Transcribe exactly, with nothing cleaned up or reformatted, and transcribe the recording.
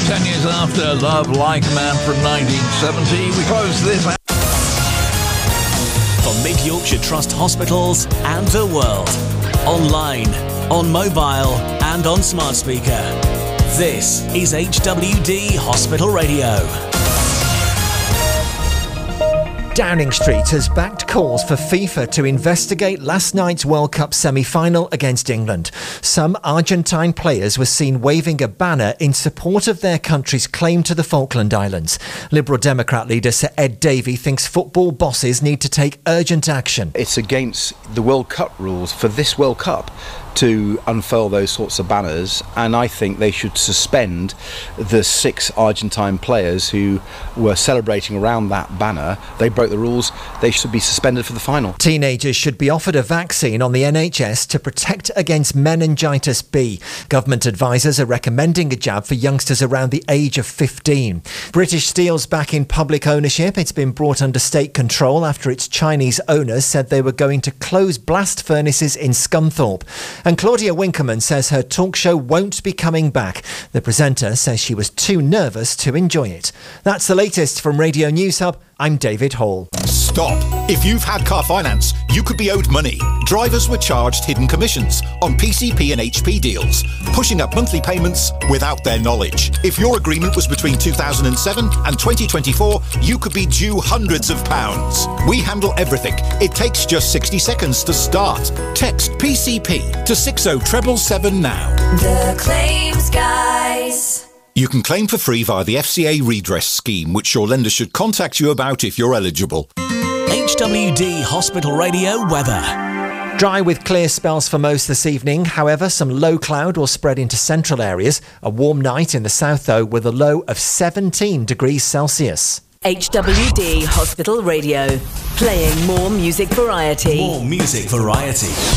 ten years after Love Like a Man from nineteen seventy, we close this out. For Mid Yorkshire Trust hospitals and the world. Online, on mobile and on smart speaker. This is H W D Hospital Radio. Downing Street has backed calls for FIFA to investigate last night's World Cup semi-final against England. Some Argentine players were seen waving a banner in support of their country's claim to the Falkland Islands. Liberal Democrat leader Sir Ed Davey thinks football bosses need to take urgent action. It's against the World Cup rules for this World Cup to unfurl those sorts of banners, and I think they should suspend the six Argentine players who were celebrating around that banner. They broke the rules. They should be suspended for the final. Teenagers should be offered a vaccine on the N H S to protect against meningitis B. Government advisors are recommending a jab for youngsters around the age of fifteen. British Steel's back in public ownership. It's been brought under state control after its Chinese owners said they were going to close blast furnaces in Scunthorpe. And Claudia Winkleman says her talk show won't be coming back. The presenter says she was too nervous to enjoy it. That's the latest from Radio News Hub. I'm David Hall. Stop. If you've had car finance, you could be owed money. Drivers were charged hidden commissions on P C P and H P deals, pushing up monthly payments without their knowledge. If your agreement was between two thousand seven and twenty twenty-four, you could be due hundreds of pounds. We handle everything. It takes just sixty seconds to start. Text P C P to six oh seven seven now. The Claims Guys. You can claim for free via the F C A redress scheme, which your lender should contact you about if you're eligible. H W D Hospital Radio weather. Dry with clear spells for most this evening. However, some low cloud will spread into central areas. A warm night in the south, though, with a low of seventeen degrees Celsius. H W D Hospital Radio. Playing more music variety. More music variety.